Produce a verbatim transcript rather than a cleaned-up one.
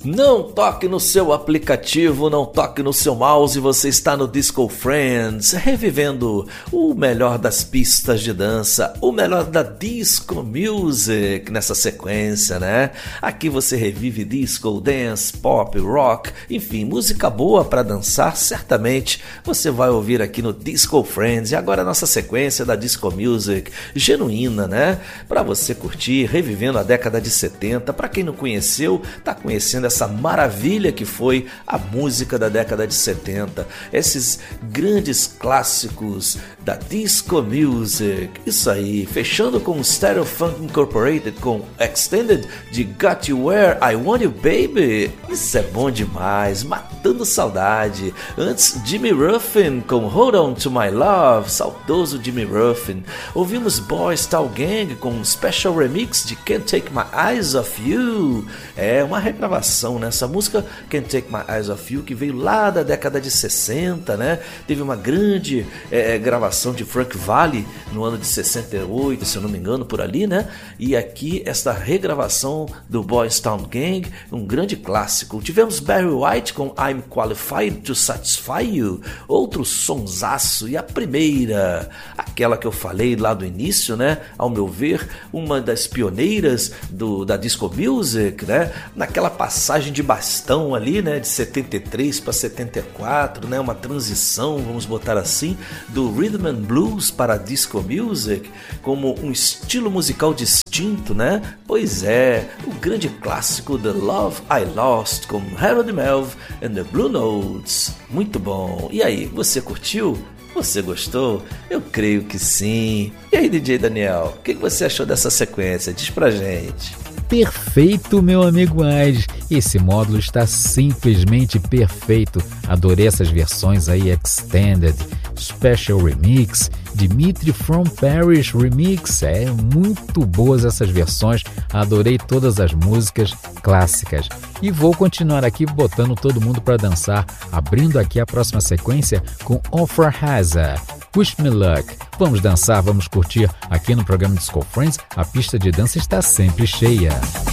Não toque no seu aplicativo, não toque no seu mouse, você está no Disco Friends, revivendo o melhor das pistas de dança, o melhor da disco music nessa sequência, né? Aqui você revive disco, dance, pop, rock, enfim, música boa para dançar, certamente você vai ouvir aqui no Disco Friends. E agora a nossa sequência da disco music genuína, né? Para você curtir, revivendo a década de setenta, para quem não conheceu, tá conhecendo essa maravilha que foi a música da década de setenta, esses grandes clássicos da disco music. Isso aí, fechando com Stereo Funk Incorporated com Extended de Got You Where I Want You Baby. Isso é bom demais, matando saudade. Antes, Jimmy Ruffin com Hold On To My Love, saudoso Jimmy Ruffin. Ouvimos Boys Town Gang com um special remix de Can't Take My Eyes Off You. É uma regravação nessa música Can't Take My Eyes Off You, que veio lá da década de sessenta, né? Teve uma grande é, gravação de Frank Valli no ano de sessenta e oito, se eu não me engano, por ali, né? E aqui esta regravação do Boys Town Gang, um grande clássico. Tivemos Barry White com I'm Qualified to Satisfy You, outro sonsaço. E a primeira, aquela que eu falei lá do início, né? Ao meu ver, uma das pioneiras do, da disco music, né? Naquela passagem de bastão ali, né, de setenta e três para setenta e quatro, né, uma transição, vamos botar assim, do Rhythm and Blues para a disco music, como um estilo musical distinto, né? Pois é, o grande clássico The Love I Lost com Harold Melv and the Blue Notes. Muito bom. E aí, você curtiu? Você gostou? Eu creio que sim. E aí, D J Daniel, o que você achou dessa sequência? Diz pra gente. Perfeito, meu amigo Ais. Esse módulo está simplesmente perfeito. Adorei essas versões aí, Extended, Special Remix, Dimitri from Paris Remix. É muito boas essas versões. Adorei todas as músicas clássicas. E vou continuar aqui botando todo mundo para dançar, abrindo aqui a próxima sequência com Ofra Haza, Wish Me Luck. Vamos dançar, vamos curtir aqui no programa Disco Friends. A pista de dança está sempre cheia.